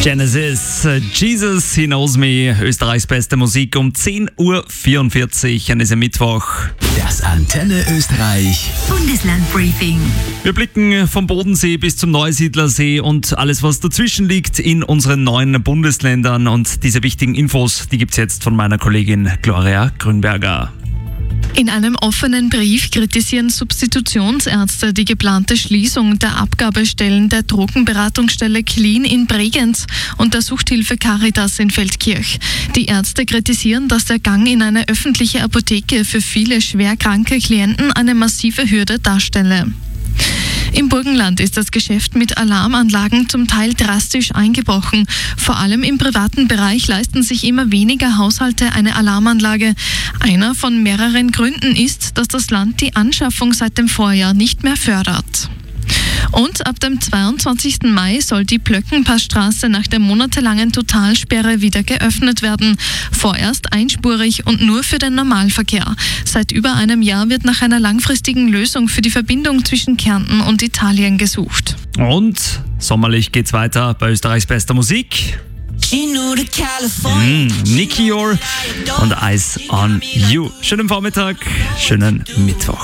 Genesis, Jesus, He Knows Me, Österreichs beste Musik um 10.44 Uhr an diesem Mittwoch. Das Antenne Österreich Bundeslandbriefing. Wir blicken vom Bodensee bis zum Neusiedlersee und alles, was dazwischen liegt in unseren 9 Bundesländern. Und diese wichtigen Infos, die gibt's jetzt von meiner Kollegin Gloria Grünberger. In einem offenen Brief kritisieren Substitutionsärzte die geplante Schließung der Abgabestellen der Drogenberatungsstelle Clean in Bregenz und der Suchthilfe Caritas in Feldkirch. Die Ärzte kritisieren, dass der Gang in eine öffentliche Apotheke für viele schwerkranke Klienten eine massive Hürde darstelle. Im Burgenland ist das Geschäft mit Alarmanlagen zum Teil drastisch eingebrochen. Vor allem im privaten Bereich leisten sich immer weniger Haushalte eine Alarmanlage. Einer von mehreren Gründen ist, dass das Land die Anschaffung seit dem Vorjahr nicht mehr fördert. Und ab dem 22. Mai soll die Plöckenpassstraße nach der monatelangen Totalsperre wieder geöffnet werden. Vorerst einspurig und nur für den Normalverkehr. Seit über einem Jahr wird nach einer langfristigen Lösung für die Verbindung zwischen Kärnten und Italien gesucht. Und sommerlich geht's weiter bei Österreichs bester Musik. Nicky Your und Eyes on You. Schönen Vormittag, schönen Mittwoch.